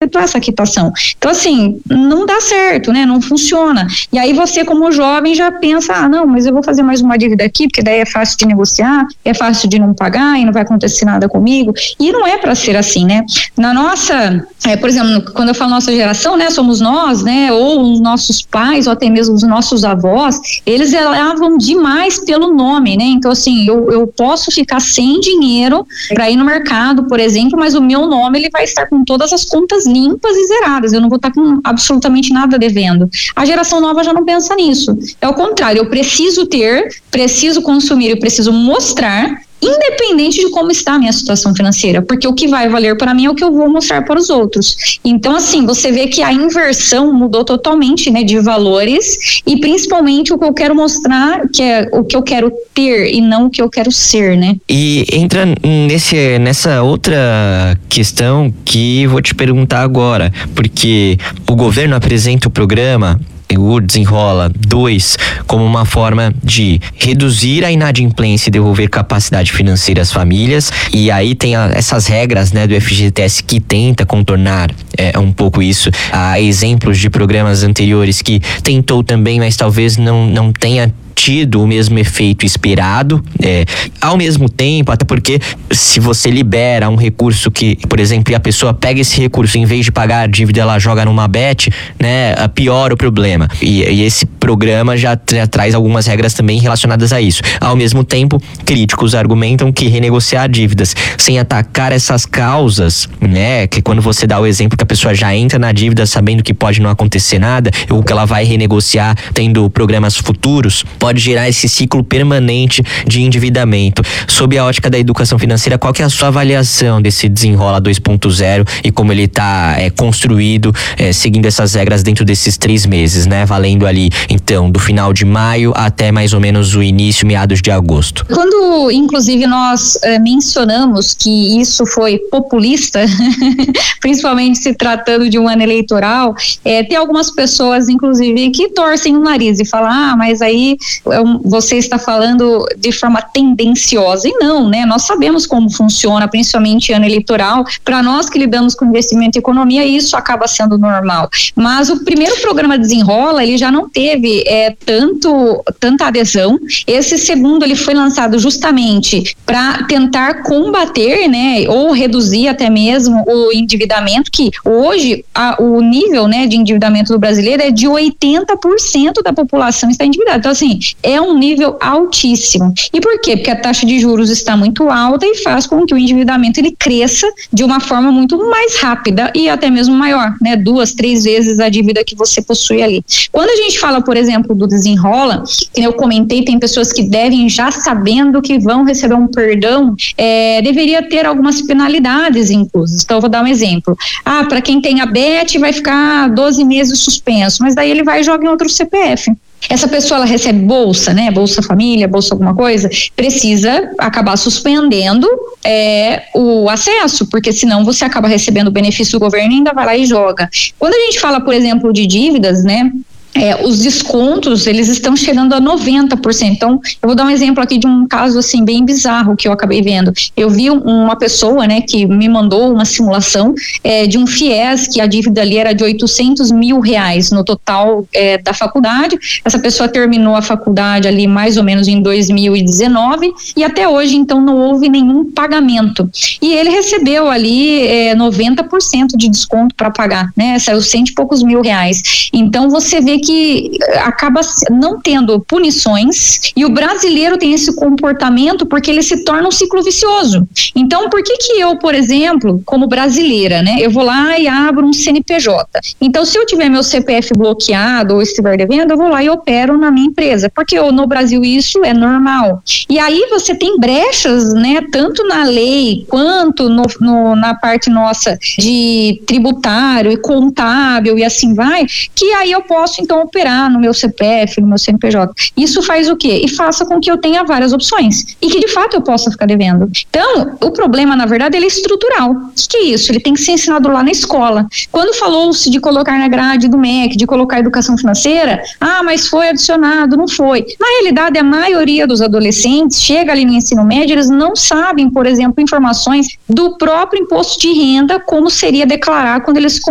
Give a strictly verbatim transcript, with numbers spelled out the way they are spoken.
efetuar essa quitação. Então, assim, não dá certo, né? Não funciona. E aí você, como jovem, já pensa, ah, não, mas eu vou fazer mais uma dívida aqui, porque daí é fácil de negociar, é fácil de não pagar e não vai acontecer nada comigo. E não é para ser assim, né? Na nossa, é, por exemplo, quando eu falo nossa geração, né? Somos nós, né? Ou os nossos pais, ou até mesmo os nossos avós, eles zelavam demais pelo nome, né? Então, assim, eu, eu posso ficar sem dinheiro para ir no mercado, por exemplo, mas o meu nome, ele vai estar com todas as contas limpas e zeradas, eu não vou estar com absolutamente nada devendo. A geração nova já não pensa nisso, é o contrário, eu preciso ter, preciso consumir, eu preciso mostrar, independente de como está a minha situação financeira, porque o que vai valer para mim é o que eu vou mostrar para os outros. Então, assim, você vê que a inversão mudou totalmente, né, de valores, e principalmente o que eu quero mostrar, que é o que eu quero ter e não o que eu quero ser, né? E entra nesse, nessa outra questão que vou te perguntar agora, porque o governo apresenta o programa o Desenrola dois como uma forma de reduzir a inadimplência e devolver capacidade financeira às famílias, e aí tem a, essas regras, né, do F G T S que tenta contornar é, um pouco isso. Há exemplos de programas anteriores que tentou também, mas talvez não, não tenha tido o mesmo efeito esperado, é, ao mesmo tempo, até porque se você libera um recurso que, por exemplo, a pessoa pega esse recurso, em vez de pagar a dívida, ela joga numa bet, né, piora o problema. E, e esse programa já, já traz algumas regras também relacionadas a isso. Ao mesmo tempo, críticos argumentam que renegociar dívidas sem atacar essas causas, né, que quando você dá o exemplo que a pessoa já entra na dívida sabendo que pode não acontecer nada, ou que ela vai renegociar tendo programas futuros, pode gerar esse ciclo permanente de endividamento. Sob a ótica da educação financeira, qual que é a sua avaliação desse Desenrola dois ponto zero e como ele está é, construído, é, seguindo essas regras dentro desses três meses, né? Valendo ali, então, do final de maio até mais ou menos o início, meados de agosto. Quando, inclusive, nós é, mencionamos que isso foi populista, principalmente se tratando de um ano eleitoral, é, tem algumas pessoas, inclusive, que torcem o nariz e falam, ah, mas aí você está falando de forma tendenciosa, e não, né? Nós sabemos como funciona, principalmente ano eleitoral. Para nós que lidamos com investimento e economia, isso acaba sendo normal. Mas o primeiro programa Desenrola, ele já não teve é, tanto, tanta adesão. Esse segundo, ele foi lançado justamente para tentar combater, né, ou reduzir até mesmo o endividamento, que hoje a, o nível, né, de endividamento do brasileiro é de oitenta por cento da população está endividada. Então, assim, é um nível altíssimo. E por quê? Porque a taxa de juros está muito alta e faz com que o endividamento ele cresça de uma forma muito mais rápida e até mesmo maior, né? Duas, três vezes a dívida que você possui ali. Quando a gente fala, por exemplo, do Desenrola, que eu comentei, tem pessoas que devem já sabendo que vão receber um perdão, é, deveria ter algumas penalidades inclusas. Então eu vou dar um exemplo. Ah, para quem tem a bet vai ficar doze meses suspenso, mas daí ele vai e joga em outro C P F. Essa pessoa, ela recebe bolsa, né? Bolsa família, bolsa alguma coisa, precisa acabar suspendendo é, o acesso, porque senão você acaba recebendo o benefício do governo e ainda vai lá e joga. Quando a gente fala, por exemplo, de dívidas, né? É, os descontos, eles estão chegando a noventa por cento. Então, eu vou dar um exemplo aqui de um caso, assim, bem bizarro que eu acabei vendo. Eu vi um, uma pessoa, né, que me mandou uma simulação é, de um FIES, que a dívida ali era de oitocentos mil reais no total é, da faculdade. Essa pessoa terminou a faculdade ali mais ou menos em dois mil e dezenove e até hoje, então, não houve nenhum pagamento. E ele recebeu ali é, noventa por cento de desconto para pagar, né? Saiu cento e poucos mil reais. Então, você vê que acaba não tendo punições, e o brasileiro tem esse comportamento porque ele se torna um ciclo vicioso. Então, por que que eu, por exemplo, como brasileira, né, eu vou lá e abro um C N P J. Então, se eu tiver meu C P F bloqueado ou estiver devendo, eu vou lá e opero na minha empresa, porque eu, no Brasil isso é normal. E aí você tem brechas, né, tanto na lei quanto no, no, na parte nossa de tributário e contábil e assim vai, que aí eu posso então operar no meu C P F, no meu C N P J. Isso faz o quê? E faça com que eu tenha várias opções e que de fato eu possa ficar devendo. Então, o problema, na verdade, ele é estrutural. O que é isso? Ele tem que ser ensinado lá na escola. Quando falou-se de colocar na grade do M E C, de colocar educação financeira, ah, mas foi adicionado, não foi. Na realidade, a maioria dos adolescentes chega ali no ensino médio, eles não sabem, por exemplo, informações do próprio imposto de renda, como seria declarar quando eles